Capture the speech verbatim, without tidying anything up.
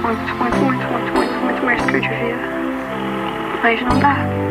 muito, muito, muito, muito, muito, muito mais do que eu devia. Mas não dá.